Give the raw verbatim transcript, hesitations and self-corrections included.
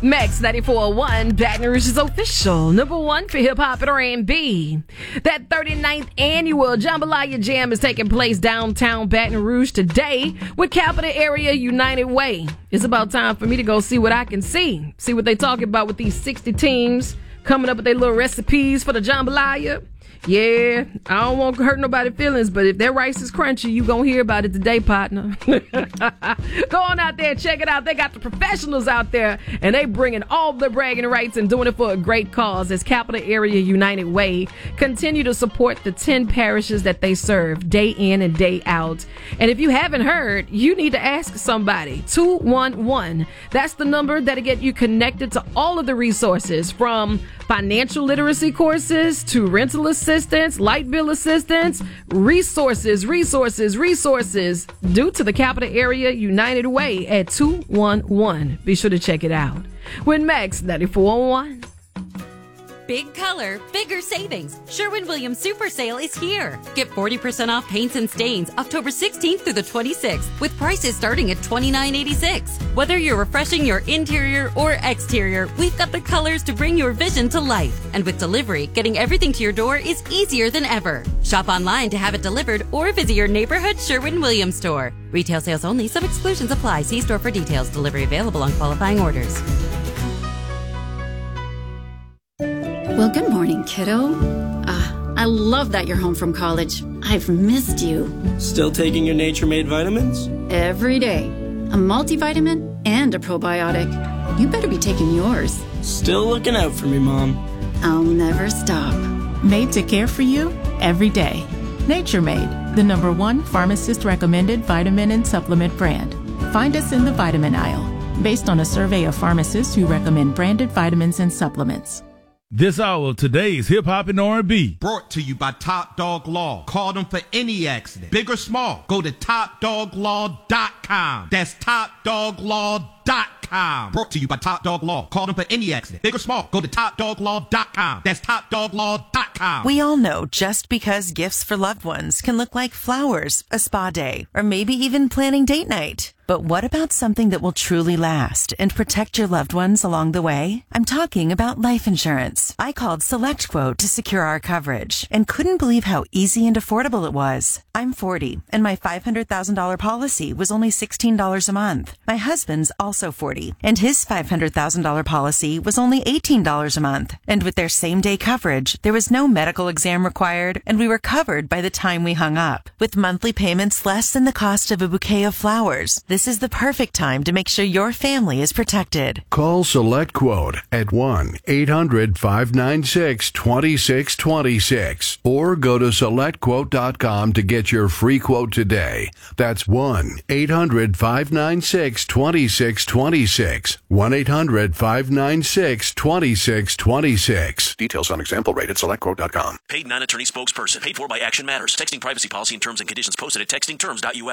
Max ninety-four point one, Baton Rouge's official number one for hip-hop and R and B. That thirty-ninth annual Jambalaya Jam is taking place downtown Baton Rouge today with Capital Area United Way. It's about time for me to go see what I can see. See what they talking about with these sixty teams coming up with their little recipes for the jambalaya. Yeah, I don't want to hurt nobody's feelings, but if their rice is crunchy, you gonna hear about it today, partner. Go on out there, check it out. They got the professionals out there, and they bringing all the bragging rights and doing it for a great cause as Capital Area United Way continue to support the ten parishes that they serve day in and day out. And if you haven't heard, you need to ask somebody. two one one. That's the number that'll get you connected to all of the resources, from financial literacy courses to rental assistance, light bill assistance, resources, resources, resources, due to the Capital Area United Way at two one one. Be sure to check it out. With Max ninety-four point one. Big color, bigger savings. Sherwin-Williams Super Sale is here. Get forty percent off paints and stains October sixteenth through the twenty-sixth with prices starting at twenty-nine eighty-six. Whether you're refreshing your interior or exterior, we've got the colors to bring your vision to life. And with delivery, getting everything to your door is easier than ever. Shop online to have it delivered or visit your neighborhood Sherwin-Williams store. Retail sales only. Some exclusions apply. See store for details. Delivery available on qualifying orders. Well, good morning, kiddo. Uh, I love that you're home from college. I've missed you. Still taking your Nature Made vitamins? Every day. A multivitamin and a probiotic. You better be taking yours. Still looking out for me, Mom. I'll never stop. Made to care for you every day. Nature Made, the number one pharmacist-recommended vitamin and supplement brand. Find us in the vitamin aisle, based on a survey of pharmacists who recommend branded vitamins and supplements. This hour of today's Hip Hop and R and B. Brought to you by Top Dog Law. Call them for any accident, big or small. Go to top dog law dot com. That's top dog law dot com. Brought to you by Top Dog Law. Call them for any accident, big or small. Go to top dog law dot com. That's top dog law dot com. We all know just because gifts for loved ones can look like flowers, a spa day, or maybe even planning date night. But what about something that will truly last and protect your loved ones along the way? I'm talking about life insurance. I called SelectQuote to secure our coverage and couldn't believe how easy and affordable it was. I'm forty, and my five hundred thousand dollars policy was only sixteen dollars a month. My husband's also forty, and his five hundred thousand dollars policy was only eighteen dollars a month. And with their same-day coverage, there was no medical exam required, and we were covered by the time we hung up. With monthly payments less than the cost of a bouquet of flowers, this is the perfect time to make sure your family is protected. Call SelectQuote at one eight hundred five nine six two six two six or go to select quote dot com to get your free quote today. That's one eight hundred five nine six two six two six. one eight hundred five nine six two six two six. Details on example rate at select quote dot com. Paid non-attorney spokesperson. Paid for by Action Matters. Texting privacy policy and terms and conditions posted at texting terms dot U S.